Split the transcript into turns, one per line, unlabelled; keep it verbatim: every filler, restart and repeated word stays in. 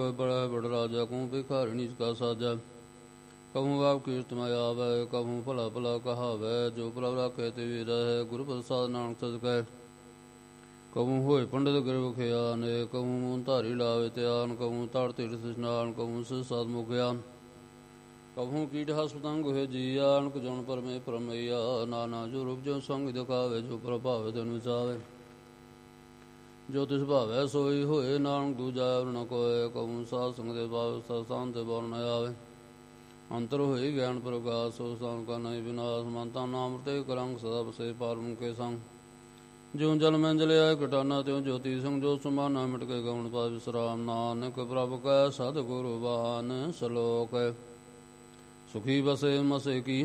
ਹੋਏ ਬੜਾ ਬੜ ਰਾਜਾ, ਕਹੂੰ ਭਿਖਾਰੀ ਨੀਚ ਕਾ ਸਾਜਾ। ਕਹੂੰ ਆਪ ਕੀਰਤਮੈ ਆਵੈ, ਕਹੂੰ ਭਲਾ ਭਲਾ ਕਹਾਵੈ। ਜੋ ਪ੍ਰਭ ਰਾਖੇ ਤੇ ਵੀ ਰਹੈ, ਗੁਰੂ ਪ੍ਰਸਾਦ ਨਾਨਕ ਸਦਕੈ। ਕਹੂੰ ਹੋਏ ਪੰਡਿਤ ਗਿਰਵਖਿਆਨ, ਕਹੂੰ ਮੂਨ ਧਾਰੀ ਲਾਵੇ ਧਿਆਨ। ਕਹੂੰ ਤੜ ਤੀਰਥ ਇਸ਼ਨਾਨ, ਕਹੂੰ ਸਿਧ ਸਾਧ ਮੁਖ ਗਿਆਨ। ਕਹੂੰ ਕੀਟ ਹਸ ਪਤੰਗ ਹੋਏ ਜੀਆ, ਅਣਖ ਜੁਨ ਪਰਮੇ ਪਰਮਈਆ। ਨਾਨਾ ਜੋ ਰੂਪ ਜੋ ਸੰਗ ਦਿਖਾਵੇ, ਜੋ ਪ੍ਰਭਾਵੇ ਤਿਨ ਵਿਚਾਵੇ। ਜੋ ਤਿਸ ਭਾਵੈ ਸੋਈ ਹੋਏ, ਨਾਨਕ ਦੂਜਾ ਔਰ ਨ ਕੋਇ। ਕਹੂੰ ਸਾਧ ਸੰਗ ਦੇ ਭਾਵੇ, ਸਤਿਸੰਗ ਤੇ ਬਲ ਨ ਆਵੇ। ਅੰਤਰ ਹੋਈ ਗਿਆਨ ਪ੍ਰਗਾਸ, ਸੋ ਸਤਾਨ ਕਾ ਨਹੀਂ ਵਿਨਾਸ਼। ਮਨ ਤਨ ਨਾਮ ਤੇ ਕਰੰਗ, ਸਦਾ ਬਸੇ ਪਾਰਮ ਕੇ ਸੰਗ। ਜਿਉ ਜਲ ਮੈਂ ਜਲਿਆ ਘਟਾਨਾ, ਤਿਉ ਜੋਤੀ ਸੰਗ ਜੋ ਸਮਾਨਾ। ਮਿਟ ਕੇ ਗਉਣ ਪਾ ਵਿਸਰਾਮ, ਨਾਨਕ ਪ੍ਰਭ ਕੈ ਸਤਿਗੁਰੂ ਬਾਨ। ਸਲੋਕ ਸੁਖੀ ਬਸੇ ਮਸੇ ਕੀ